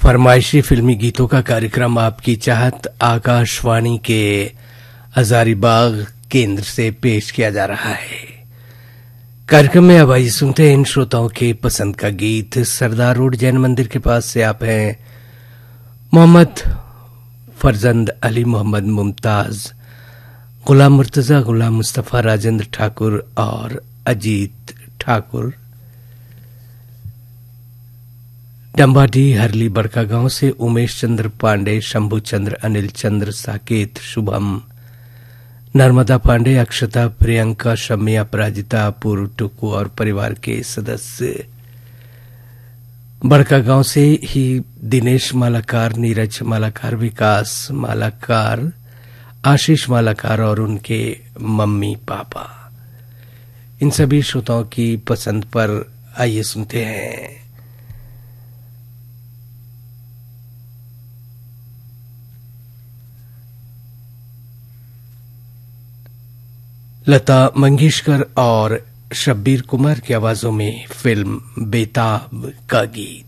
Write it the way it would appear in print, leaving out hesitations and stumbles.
फरमाइशी फिल्मी गीतों का कार्यक्रम आपकी चाहत आकाशवाणी के हजारीबाग केंद्र से पेश किया जा रहा है। कार्यक्रम में अब आइए सुनते हैं इन श्रोताओं के पसंद का गीत। सरदार रोड जैन मंदिर के पास से आप हैं मोहम्मद फरजंद अली, मोहम्मद मुमताज, गुलाम मुर्तजा, गुलाम मुस्तफा, राजेंद्र ठाकुर और अजीत ठाकुर। डंबाडी हरली बड़का गांव से उमेश चंद्र पांडे, शंभू चंद्र, अनिल चंद्र, साकेत, शुभम, नर्मदा पांडे, अक्षता, प्रियंका, शम्मी, अपराजिता, पूर्व टुकू और परिवार के सदस्य। बड़का गांव से ही दिनेश मालाकार, नीरज मालाकार, विकास मालाकार, आशीष मालाकार और उनके मम्मी पापा। इन सभी श्रोताओं की पसंद पर आइए सुनते हैं लता मंगेशकर और शब्बीर कुमार की आवाजों में फिल्म बेताब का गीत।